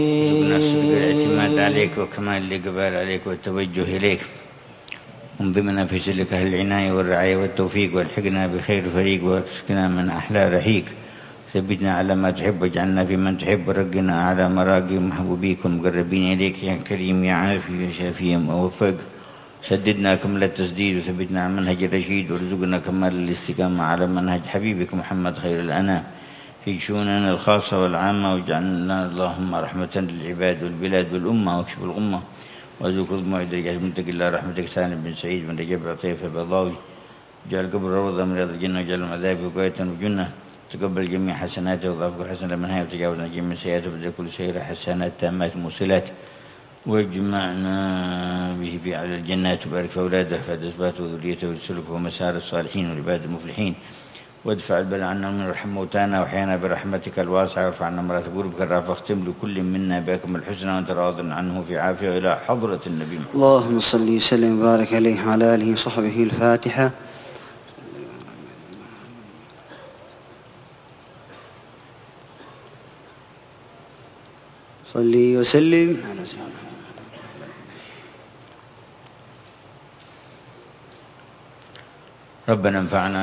ارزقنا صدق الاعتماد عليك وكمال الإقبال عليك والتوجه إليك، وانضمنا في سلك أهل العناية والرعاية والتوفيق، والحقنا بخير فريق، وارزقنا من أحلى رحيق. ثبتنا على ما تحب واجعلنا في من تحب، ورقنا على مراقي محبوبيك والمقربين إليك يا كريم يا عافي يا شافي يا موفق. سددنا كمل التسديد وثبتنا على منهج الرشيد، وارزقنا كمال الاستقامة على منهج حبيبك محمد خير الأنام في شؤوننا الخاصة والعامة، واجعلنا اللهم رحمة للعباد والبلاد والأمة، واكشف الغمة وذكر الموعد رجال منتق الله رحمتك سالم بن سعيد بن رجب عطيف البيضاوي. اجعل قبر روضة من رياض الجنة، واجعل العذاب وقاية وجنة. تقبل جميع حسناته وضعف كل حسنة منها، وتجاوزنا جميع سيئاته وبدل كل سيئة حسنات تامات موصلات، واجمعنا به في أعلى الجنات، وبارك في أولاده وفاد أسباته وذريته وسلكه ومسار الصالحين والعباد المفلحين. وادفع البلاء عنا من رحم موتانا، وحيانا برحمتك الواسعة، وارفع عنا مرات قربك الرافع، واختم لكل منا بكم الحسنى وانت راض عنه في عافية، وإلى حضرة النبي محمد. اللهم صل وسلم وبارك عليه وعلى آله وصحبه. الفاتحة. صلي وسلم على سيدنا ربنا انفعنا